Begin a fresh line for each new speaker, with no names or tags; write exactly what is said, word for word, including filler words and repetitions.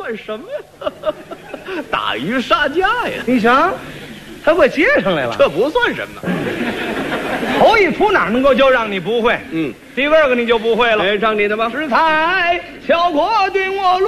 算什么呀？打鱼杀价呀！
你想，还会接上来了，
这不算什么。
头一出哪能够就让你不会？
嗯，
第二个你就不会了。
来唱你的吧。
食材小果对我